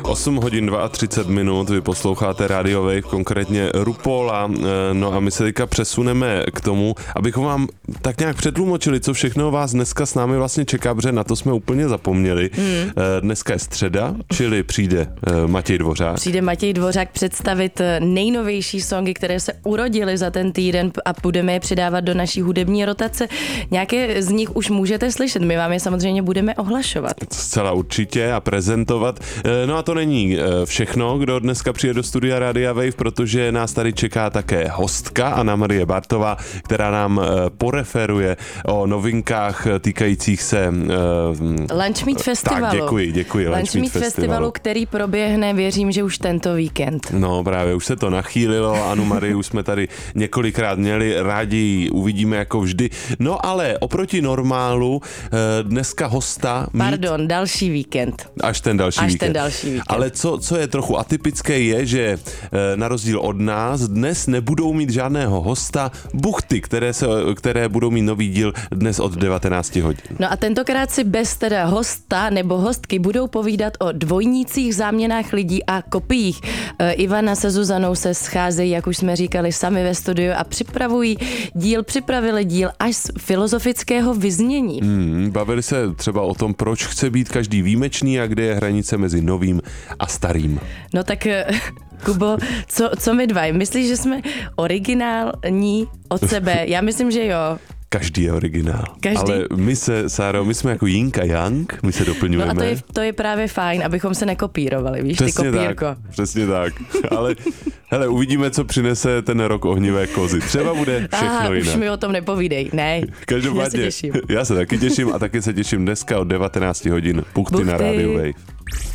8 hodin 32 minut, vy posloucháte Radio Wave, konkrétně RuPaula, no a my se teďka přesuneme k tomu, abychom vám tak nějak přetlumočili, co všechno vás dneska s námi vlastně čeká, protože na to jsme úplně zapomněli. Dneska je středa, čili přijde Matěj Dvořák. Přijde Matěj Dvořák představit nejnovější songy, které se urodily za ten týden a budeme je přidávat do naší hudební rotace. Nějaké z nich už můžete slyšet, my vám je samozřejmě budeme ohlašovat. Zcela určitě a prezentovat. No a to není všechno, kdo dneska přijde do studia Radia Wave, protože nás tady čeká také hostka Anna Marie Bartová, která nám poreferuje o novinkách týkajících se Lunch Meet Festivalu. Tak, děkuji. Lunch Meet Festivalu, který proběhne, věřím, že už tento víkend. No právě, už se to nachýlilo, Anu Marii už jsme tady několikrát měli, rádi ji uvidíme jako vždy. No ale oproti normálu dneska hosta Pardon, další víkend. Až ten další víkend. Ale co je trochu atypické je, že na rozdíl od nás dnes nebudou mít žádného hosta Buchty, které budou mít nový díl dnes od 19 hodin. No a tentokrát si bez teda hosta nebo hostky budou povídat o dvojnících, záměnách lidí a kopiích. Ivana se Zuzanou se scházejí, jak už jsme říkali, sami ve studiu a připravili díl až z filozofického vyznění. Bavili se třeba o tom, proč chce být každý výjimečný a kde je hranice mezi novým a starým. No tak Kubo, co my dva? Myslíš, že jsme originální od sebe? Já myslím, že jo. Každý je originál. Ale my jsme jako Yin a Yang, my se doplňujeme. No a to je právě fajn, abychom se nekopírovali, víš, přesně ty kopírko. Přesně tak. Ale hele, uvidíme, co přinese ten rok ohnivé kozy. Třeba bude všechno jinak. Už mi o tom nepovídej, ne. Každopádně, já se taky těším a taky se těším dneska od 19 hodin Buchty na Radio Wave.